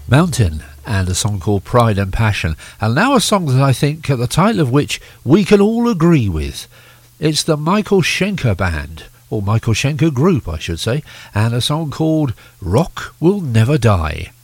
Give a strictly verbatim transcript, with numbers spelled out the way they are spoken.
Mountain and a song called Pride and Passion. And now a song that I think, the title of which we can all agree with. It's the Michael Schenker Band, or Michael Schenker Group I should say, and a song called Rock Will Never Die.